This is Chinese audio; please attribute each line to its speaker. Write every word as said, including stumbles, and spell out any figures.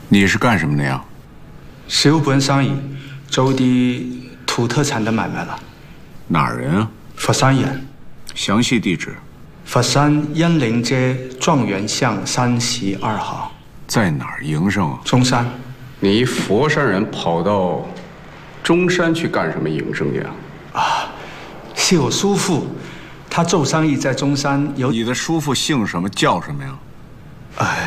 Speaker 1: 你是干什么的呀？
Speaker 2: 是有本生意，做啲土特产的买卖了。
Speaker 1: 哪儿人啊？
Speaker 2: 佛山人。
Speaker 1: 详细地址？
Speaker 2: 佛山恩林街状元巷三十二号。
Speaker 1: 在哪儿营生啊？
Speaker 2: 中山。
Speaker 3: 你佛山人跑到中山去干什么营生去啊？
Speaker 2: 啊，是我叔父，他做生意在中山有。
Speaker 1: 你的叔父姓什么叫什么呀？
Speaker 2: 哎。